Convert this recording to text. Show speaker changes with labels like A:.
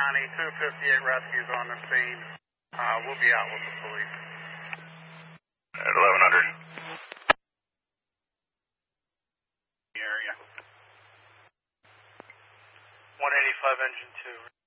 A: County, 258 rescues on the scene. We'll be out with the police.
B: At 1100.
A: The area. 185 engine 2.